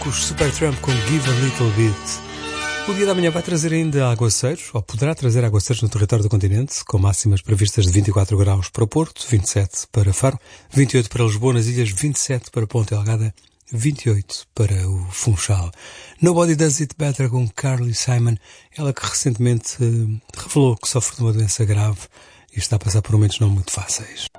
os Supertramp com Give a Little Bit. O dia da manhã vai trazer ainda aguaceiros, ou poderá trazer aguaceiros no território do continente, com máximas previstas de 24 graus para o Porto, 27 para Faro, 28 para Lisboa, nas ilhas, 27 para Ponta Delgada, 28 para o Funchal. Nobody Does It Better com Carly Simon, ela que recentemente revelou que sofre de uma doença grave e está a passar por momentos não muito fáceis.